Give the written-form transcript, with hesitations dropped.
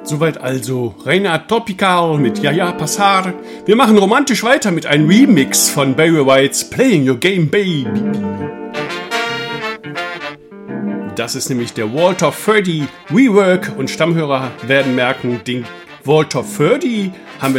Soweit also Reynard Tropical mit Jaja Passar. Wir machen romantisch weiter mit einem Remix von Barry Whites Playing Your Game Baby. Das ist nämlich der Walter Ferdy Rework und Stammhörer werden merken, den Walter Ferdy haben wir